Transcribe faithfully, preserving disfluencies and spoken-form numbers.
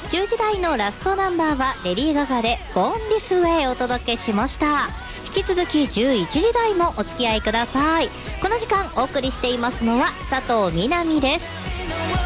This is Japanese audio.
じゅうじ台のラストナンバーはレディー・ガガで Born This Way をお届けしました。引き続きじゅういちじ台もお付き合いください。この時間お送りしていますのは佐藤みなみです。